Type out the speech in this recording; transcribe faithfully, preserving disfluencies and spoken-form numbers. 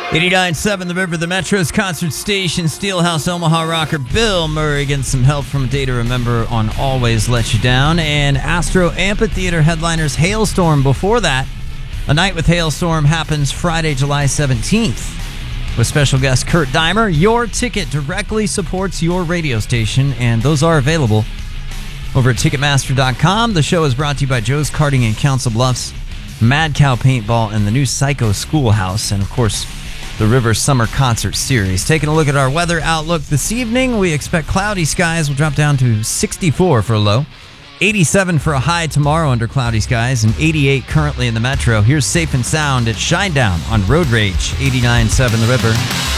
eighty-nine point seven The River, the Metro's concert station. Steelhouse Omaha rocker Bill Murray getting some help from a Day to Remember on Always Let You Down. And Astro Amphitheater headliners Hailstorm before that. A Night with Hailstorm happens Friday, July seventeenth. With special guest Kurt Deimer. Your ticket directly supports your radio station, and those are available over at Ticketmaster dot com. The show is brought to you by Joe's Karting in Council Bluffs, Mad Cow Paintball, and the new Psycho Schoolhouse, and of course, the River Summer Concert Series. Taking a look at our weather outlook this evening, we expect cloudy skies will drop down to sixty-four for a low, eighty-seven for a high tomorrow under cloudy skies, and eighty-eight currently in the Metro. Here's Safe and Sound at Shinedown on Road Rage, eighty-nine point seven The River.